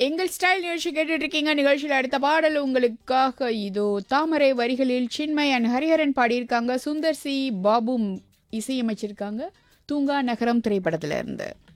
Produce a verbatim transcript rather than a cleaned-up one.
எங்கள் ஸ்டைல் நிகழ்ச்சி கேட்டுட்டு இருக்கீங்க. நிகழ்ச்சியில் அடுத்த பாடல் உங்களுக்காக இதோ. தாமரை வரிகளில் சின்மய் அண்ட் ஹரிஹரன் பாடியிருக்காங்க. சுந்தர் சி பாபு இசையமைச்சிருக்காங்க. தூங்கா நகரம் திரைப்படத்துல இருந்து.